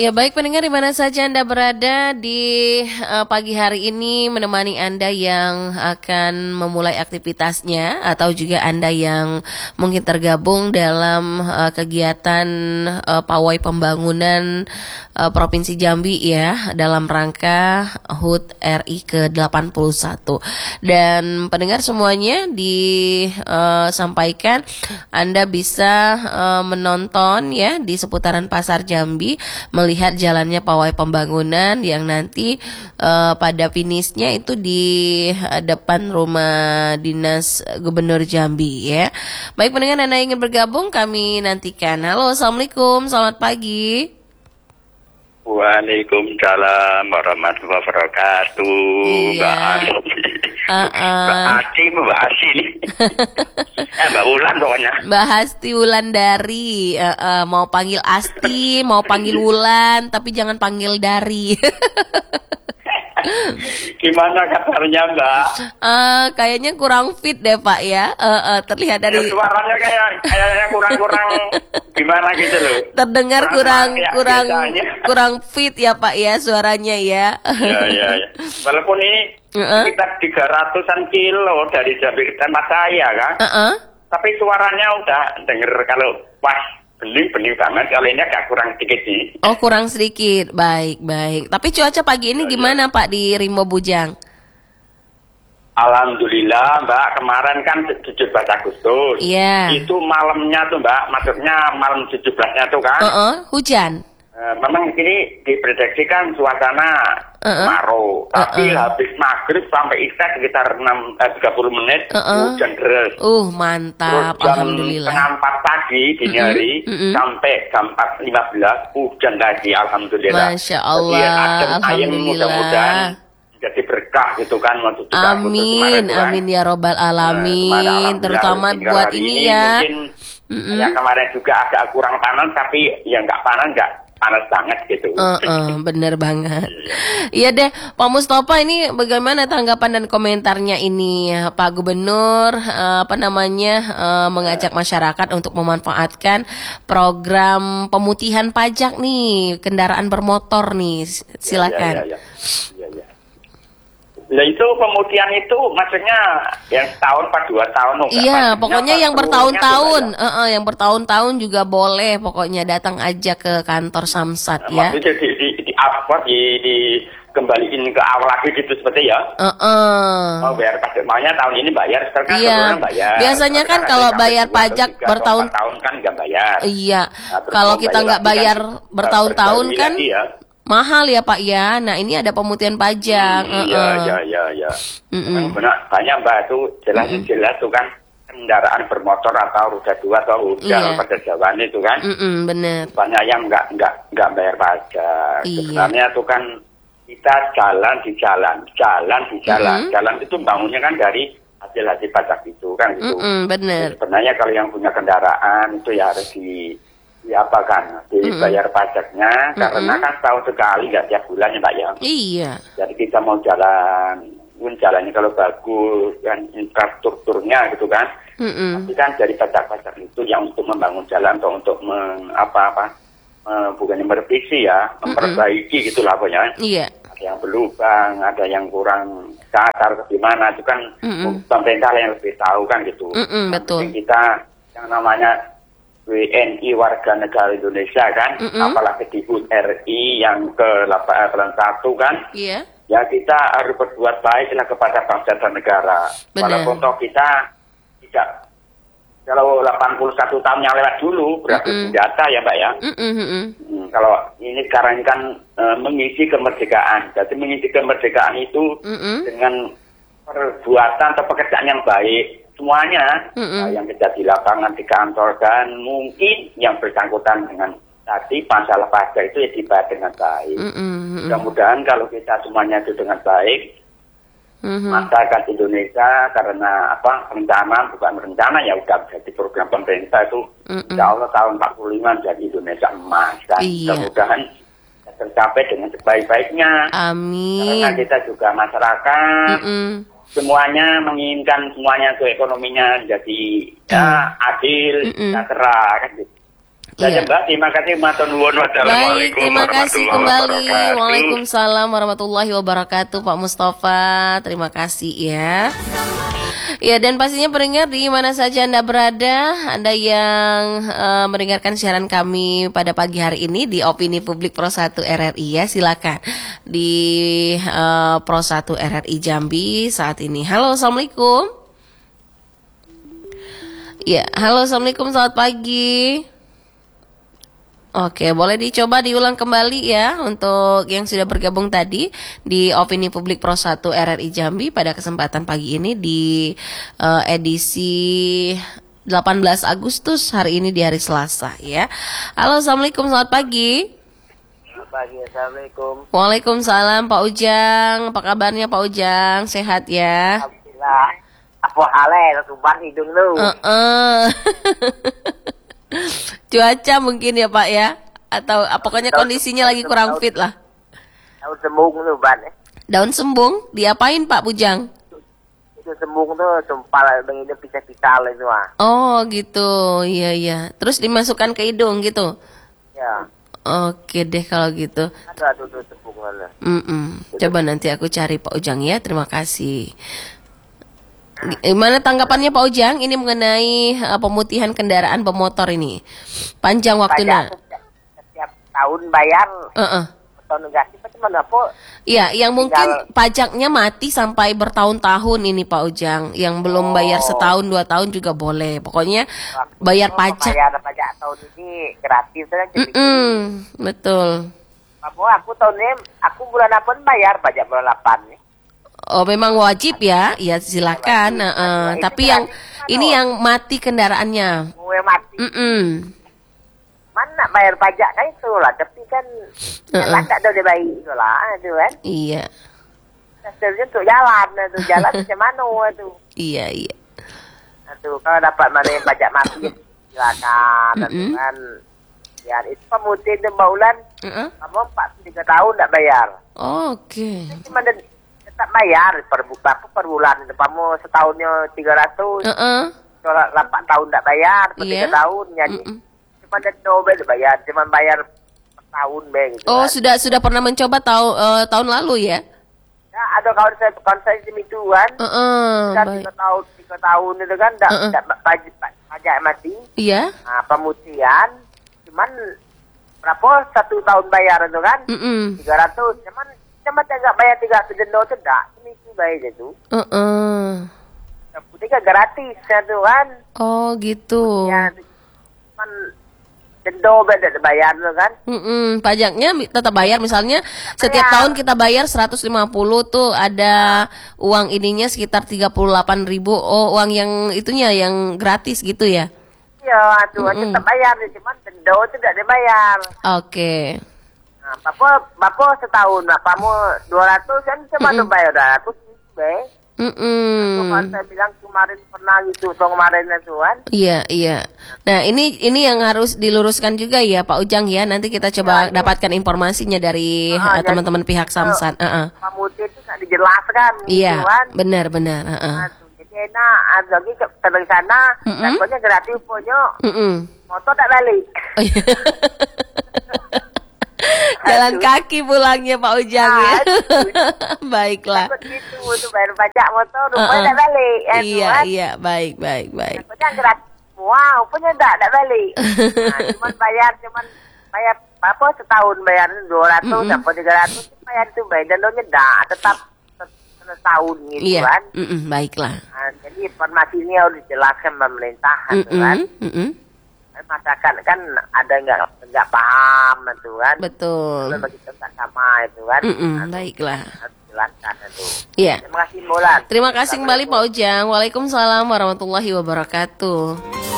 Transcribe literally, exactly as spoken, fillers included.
Ya baik pendengar di mana saja Anda berada di uh, pagi hari ini menemani Anda yang akan memulai aktivitasnya atau juga Anda yang mungkin tergabung dalam uh, kegiatan uh, pawai pembangunan uh, Provinsi Jambi ya dalam rangka H U T R I ke delapan puluh satu. Dan pendengar semuanya disampaikan uh, Anda bisa uh, menonton ya di seputaran Pasar Jambi melihat jalannya pawai pembangunan yang nanti uh, pada finishnya itu di uh, depan rumah dinas Gubernur Jambi ya. Baik pendengar Anda ingin bergabung kami nantikan. Halo, assalamualaikum, selamat pagi. Waalaikumsalam warahmatullahi wabarakatuh. Iya. Mbak Asti. Uh-uh. Mbak Asti, Mbak Asti nih. eh, Mbak Wulan pokoknya. Mbak Asti Wulandari, uh, uh, mau panggil Asti, mau panggil Wulan, tapi jangan panggil Dari. Gimana kabarnya Mbak? Uh, kayaknya kurang fit deh Pak ya, uh, uh, terlihat dari ya, suaranya kayak kayaknya kurang-kurang gimana gitu loh. Terdengar kurang kurang kurang, ya, kurang fit ya Pak ya suaranya ya. Ya ya ya. Walaupun ini uh-uh. kita tiga ratusan kilo dari Jambi ke tempat saya kan. Uh-uh. Tapi suaranya udah denger kalau pas bening-bening banget, kalau ini agak kurang sedikit sih. Oh kurang sedikit, baik baik. Tapi cuaca pagi ini gimana Pak di Rimbo Bujang? Alhamdulillah Mbak, kemarin kan tujuh belas Agustus. Iya. Itu malamnya tuh Mbak, maksudnya malam tujuh belasnya tuh kan. Uh-uh, hujan. Uh, memang ini diprediksikan suasana uh-uh. kemarau, tapi uh-uh. habis maghrib sampai isya sekitar enam, eh, tiga puluh menit uh-uh. hujan deras. Uh mantap, Terus jam alhamdulillah. setengah empat pagi dini uh-uh. hari uh-uh. sampai jam empat lima belas hujan lagi, alhamdulillah. Masya Allah, Jadi, alhamdulillah. Mudah-mudahan jadi berkah gitu kan. Amin, amin ya robbal alamin. Uh, terutama buat ini, ini ya. Mungkin uh-uh. ya kemarin juga agak kurang panas, tapi ya nggak panas nggak panas banget gitu. Uh, uh, bener banget. Iya deh, Pak Mustafa ini bagaimana tanggapan dan komentarnya ini Pak Gubernur uh, apa namanya uh, mengajak masyarakat untuk memanfaatkan program pemutihan pajak nih kendaraan bermotor nih, silakan. Ya, ya, ya, ya, ya. Nah itu pemutihan itu maksudnya yang setahun per dua tahun. Iya, pokoknya yang bertahun-tahun, ya. uh, uh, yang bertahun-tahun juga boleh. Pokoknya datang aja ke kantor Samsat nah, ya. Maksudnya di di di upload di, di kembaliin ke awal lagi gitu seperti ya. Uh, uh. Oh bayar pajak, maunya tahun ini bayar, sekarang kan iya. bayar. Biasanya kan kalau bayar pajak bertahun tahun kan nggak bayar. Iya. Nah, kalau kita nggak bayar kan, bertahun-tahun kan. Ya. Mahal ya Pak ya. Nah ini ada pemutihan pajak. Hmm, iya, uh-uh. iya, iya, iya. Mm-mm. Benar, banyak Mbak itu jelas-jelas tuh kan kendaraan bermotor atau roda dua atau roda yeah. pada jalan itu kan. Mm-mm, bener. Banyak yang nggak nggak nggak bayar pajak. Iya. Sebenarnya tuh kan kita jalan di jalan, jalan di jalan, mm-hmm. jalan itu bangunnya kan dari hasil-hasil pajak itu kan gitu. Mm-mm, bener. Sebenarnya kalau yang punya kendaraan itu ya harus di ya apa kan dibayar mm-hmm. pajaknya mm-hmm. karena kan setahun sekali nggak tiap bulan ya Mbak ya. Iya. Jadi kita mau jalan, pun jalannya kalau bagus dan infrastrukturnya gitu kan, mm-hmm. tapi kan dari pajak-pajak itu yang untuk membangun jalan atau untuk meng, apa apa uh, bukannya merevisi ya, memperbaiki mm-hmm. gitulah pokoknya. Iya. Ada yang berlubang, ada yang kurang datar gimana itu kan mm-hmm. pemerintah yang lebih tahu kan gitu. Mm-hmm, betul. Kita yang namanya W N I warga negara Indonesia kan, mm-hmm. apalagi di H U T R I yang ke delapan puluh satu kan, yeah. ya kita harus berbuat baiklah kepada bangsa dan negara. Benar. Walaupun toh kita tidak, kalau delapan puluh satu tahun yang lewat dulu berarti mm-hmm. senjata ya Mbak ya. Mm-hmm. Hmm, kalau ini sekarang ini kan e, mengisi kemerdekaan, jadi mengisi kemerdekaan itu mm-hmm. dengan perbuatan atau pekerjaan yang baik. Semuanya mm-hmm. uh, yang kerja di lapangan, di kantor, dan mungkin yang bersangkutan dengan tadi masalah pajak itu ya dibayar dengan baik. Mm-hmm. Mudah-mudahan kalau kita semuanya itu dengan baik, mm-hmm. masyarakat Indonesia karena apa rencana bukan rencana ya udah jadi program pemerintah itu, mm-hmm. insya Allah tahun empat puluh lima jadi Indonesia emas. Dan iya. mudah-mudahan tercapai dengan sebaik-baiknya. Amin. Karena kita juga masyarakat. Mm-hmm. Semuanya menginginkan semuanya itu ekonominya jadi ya, adil, sejahtera kan gitu. Iya. Mbak, terima kasih matur nuwun. Baik, terima kasih kembali. Waalaikumsalam warahmatullahi wabarakatuh Pak Mustafa. Terima kasih ya. Ya, dan pastinya pendengar di mana saja Anda berada, Anda yang uh, mendengarkan siaran kami pada pagi hari ini di Opini Publik Pro satu R R I ya, silakan di uh, Pro satu R R I Jambi saat ini. Halo, assalamualaikum. Ya, halo, assalamualaikum, selamat pagi. Oke, boleh dicoba diulang kembali ya untuk yang sudah bergabung tadi di Opini Publik Pro satu R R I Jambi pada kesempatan pagi ini di uh, edisi delapan belas Agustus hari ini di hari Selasa ya. Halo, assalamualaikum, selamat pagi. Selamat pagi, assalamualaikum. Waalaikumsalam Pak Ujang, apa kabarnya Pak Ujang? Sehat ya? Alhamdulillah. Apa halnya tuban hidung lu? Uh-uh. Cuaca mungkin ya Pak ya, atau ah, pokoknya kondisinya lagi kurang fit lah. Daun sembung tuh ban. Daun sembung diapain Pak Bujang? Itu sembung tuh tumpal begini pisah-pisah itu ah. Oh gitu, iya iya. Terus dimasukkan ke hidung gitu. Ya. Oke deh kalau gitu. Ada tuh tuh sembung mana. Mm-mm. Coba nanti aku cari Pak Ujang ya. Terima kasih. Gimana tanggapannya Pak Ujang ini mengenai uh, pemutihan kendaraan pemotor ini? Panjang waktunya. Setiap, setiap tahun bayar. Uh-uh. Atau negatif itu mana po? Iya, yang Tinggal... mungkin pajaknya mati sampai bertahun-tahun ini Pak Ujang. Yang belum oh. bayar setahun dua tahun juga boleh. Pokoknya waktu bayar pajak. Bayar pajak tahun ini gratis kan? Betul. Kamu aku tahun ini aku bulan apa bayar pajak bulan delapan nih. Oh, memang wajib ya? Ya silakan. Nah, uh, tapi yang ini yang mati kendaraannya. Gue mati. Mm-mm. Mana bayar pajak kan itu lah, tapi kan uh-uh. tak ada bayi itu lah, itu kan. Iya. Hasilnya untuk jalan, tuh jalan macam mana tuh. Iya iya. Tuh kalau dapat mana yang pajak mati silakan, mm-hmm. kan. Ya itu pemutih itu bulan, uh-uh. kamu empat tiga tahun tak bayar. Oke. Okay. Cuma tak bayar per bulan per bulan itu kamu setahunnya tiga ratus. Heeh. Kalau delapan tahun tak bayar per tiga yeah. tahun jadi mm-mm. cuma ada double bayar, cuma bayar per tahun be gitu. Oh, kan. sudah sudah pernah mencoba tahu uh, tahun lalu ya? Ya, ada kawan saya kawan saya itu kan. Heeh. Uh-uh, tiga tahun tiga tahun itu kan tak uh-uh. tak pajak pajak mati. Iya. Nah, pemutihan cuman berapa satu tahun bayar itu kan? tiga ratus cuman cuma enggak bayar tiga ratus denda tu dak. Ini tu bayar je tu. Heeh. Uh-uh. Putih kan gratis tu kan. Oh, gitu. Ya, cuman denda beda bayar tu kan. Mm-mm. Pajaknya tetap bayar misalnya bayar. Setiap tahun kita bayar seratus lima puluh tuh ada uang ininya sekitar tiga puluh delapan ribu. Oh, uang yang itunya yang gratis gitu ya. Iya, tu tetap bayar cuman denda tu tak dibayar. Oke. Okay. Nah, Bapak, Bapak setahun, Bapakmu dua ratus kan cuma mm-mm. bayar dua ratus be. Mm-mm. Nah, saya bilang kemarin pernah gitu, tahun kemarin itu kan. Iya, iya. Nah, ini ini yang harus diluruskan juga ya Pak Ujang ya. Nanti kita coba ya, dapatkan informasinya dari uh, uh, teman-teman pihak Samsat. Uh-uh. Pak Muti itu nggak dijelaskan iya, gitu kan. Benar, benar. Uh-uh. Nah, jadi enak, lagi ke, ke sana, pokoknya gratis punya. Motor tak balik. Oh, iya. Jalan kaki pulangnya Pak Ujang ya. Baiklah. Begitu untuk bayar pajak motor, rupanya uh-uh. tak balik. Ya, iya, kan? iya, baik, baik, baik. Pokoknya gratis. Wow, punya tak, tak balik. Nah, cuman bayar, cuman bayar apa setahun bayar dua ratus mm-hmm. sampai tiga ratus bayar itu bayar dan doanya tak tetap setahun gitu iya. kan. Mm-mm, baiklah. Nah, jadi informasi ini harus dijelaskan pemerintah gitu kan. Mm-mm. Masyarakat kan ada nggak nggak paham itu kan. Betul. Kalau kita nggak sama itu kan. Nah, baiklah. Harus dijelaskan itu. Iya. Terima kasih Molan. Terima kasih kembali Pak Ujang. Waalaikumsalam warahmatullahi wabarakatuh.